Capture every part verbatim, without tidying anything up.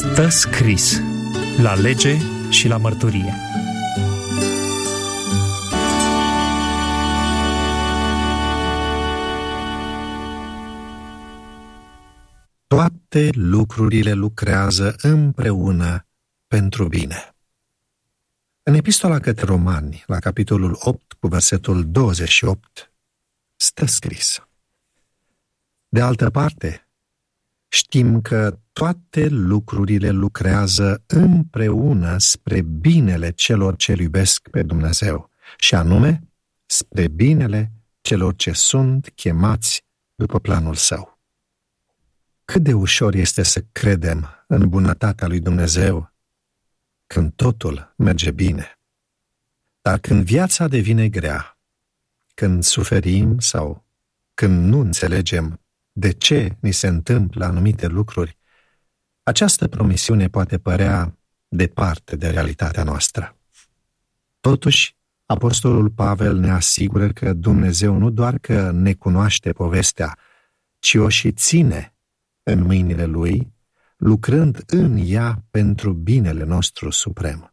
Stă scris la lege și la mărturie. Toate lucrurile lucrează împreună pentru bine. În epistola către Romani, la capitolul opt, cu versetul douăzeci și opt, stă scris: de altă parte, știm că toate lucrurile lucrează împreună spre binele celor ce iubesc pe Dumnezeu, și anume spre binele celor ce sunt chemați după planul Său. Cât de ușor este să credem în bunătatea lui Dumnezeu când totul merge bine. Dar când viața devine grea, când suferim sau când nu înțelegem de ce ni se întâmplă anumite lucruri, această promisiune poate părea departe de realitatea noastră. Totuși, apostolul Pavel ne asigură că Dumnezeu nu doar că ne cunoaște povestea, ci o și ține în mâinile Lui, lucrând în ea pentru binele nostru suprem.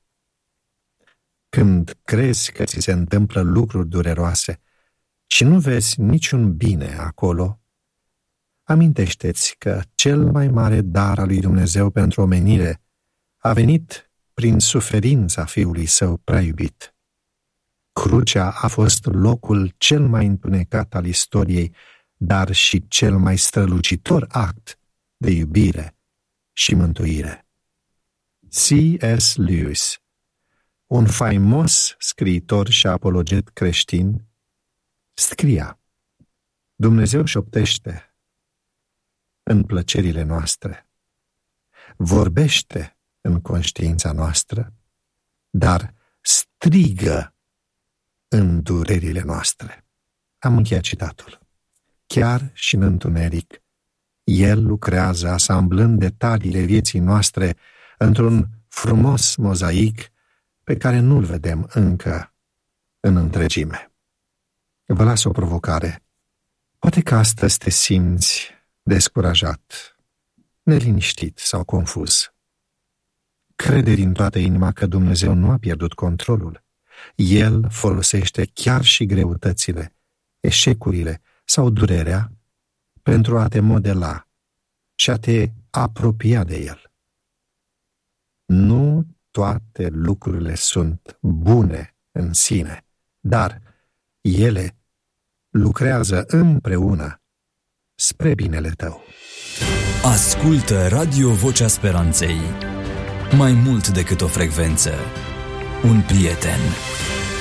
Când crezi că ți se întâmplă lucruri dureroase și nu vezi niciun bine acolo, amintește-ți că cel mai mare dar al lui Dumnezeu pentru omenire a venit prin suferința Fiului Său prea iubit. Crucea a fost locul cel mai întunecat al istoriei, dar și cel mai strălucitor act de iubire și mântuire. C S Lewis, un faimos scriitor și apologet creștin, scria: Dumnezeu șoptește în plăcerile noastre, vorbește în conștiința noastră, dar strigă în durerile noastre. Am încheiat citatul. Chiar și în întuneric, El lucrează asamblând detaliile vieții noastre într-un frumos mozaic pe care nu-l vedem încă în întregime. Vă las o provocare. Poate că astăzi te simți descurajat, neliniștit sau confuz. Crede din toată inima că Dumnezeu nu a pierdut controlul. El folosește chiar și greutățile, eșecurile sau durerea pentru a te modela și a te apropia de El. Nu toate lucrurile sunt bune în sine, dar ele lucrează împreună spre binele tău. Ascultă Radio Vocea Speranței. Mai mult decât o frecvență, un prieten.